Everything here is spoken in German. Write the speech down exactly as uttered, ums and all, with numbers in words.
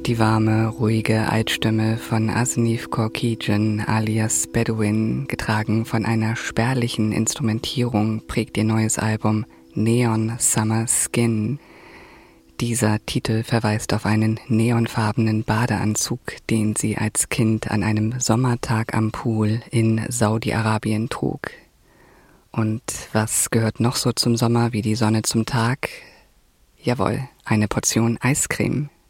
Die warme, ruhige Altstimme von Asnif Korkidjan alias Bedouin, getragen von einer spärlichen Instrumentierung, prägt ihr neues Album Neon Summer Skin. Dieser Titel verweist auf einen neonfarbenen Badeanzug, den sie als Kind an einem Sommertag am Pool in Saudi-Arabien trug. Und was gehört noch so zum Sommer wie die Sonne zum Tag? Jawohl, eine Portion Eiscreme.